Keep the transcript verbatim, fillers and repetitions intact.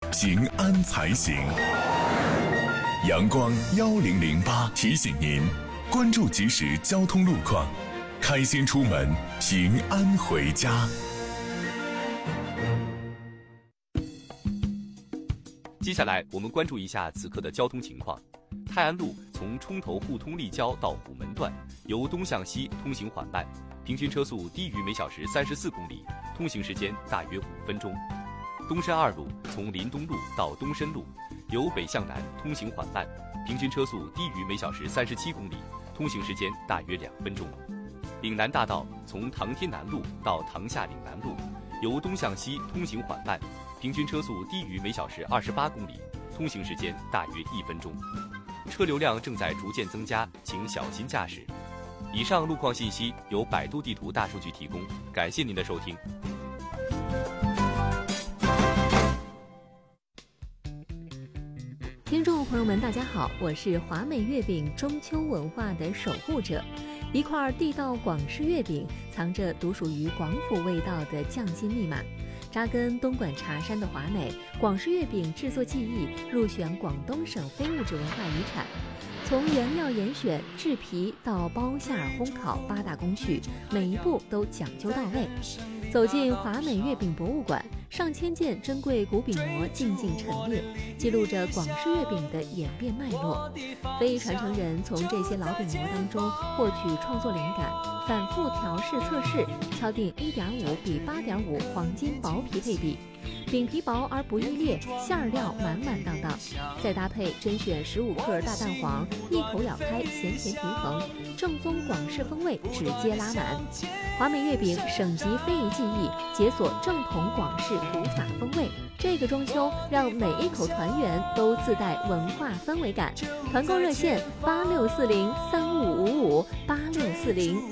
平安才行。阳光幺零零八提醒您，关注即时交通路况，开心出门，平安回家。 接下来我们关注一下此刻的交通情况。泰安路从冲头互通立交到虎门段，由东向西通行缓慢，平均车速低于每小时三十四公里，通行时间大约五分钟。东山二路从林东路到东深路，由北向南通行缓慢，平均车速低于每小时三十七公里，通行时间大约两分钟。岭南大道从唐天南路到唐夏岭南路，由东向西通行缓慢，平均车速低于每小时二十八公里，通行时间大约一分钟。车流量正在逐渐增加，请小心驾驶。以上路况信息由百度地图大数据提供，感谢您的收听。 听众朋友们，大家好，我是华美月饼中秋文化的守护者。一块地道广式月饼，藏着独属于广府味道的匠心密码。扎根东莞茶山的华美广式月饼制作技艺入选广东省非物质文化遗产。从原料严选、制皮到包馅儿、烘烤八大工序，每一步都讲究到位。走进华美月饼博物馆，上千件珍贵古饼模静静陈列，记录着广式月饼的演变脉络。非遗传承人从这些老饼模当中获取创作灵感，反复调试测试，敲定 一点五 比 八点五 黄金薄皮配比。饼皮薄而不易裂，馅儿料满满当当，再搭配甄选十五克大蛋黄，一口咬开，咸甜平衡，正宗广式风味直接拉满。华美月饼省级非遗技艺，解锁正统广式古法风味。这个中秋，让每一口团圆都自带文化氛围感。团购热线八六四零三五五五八六四零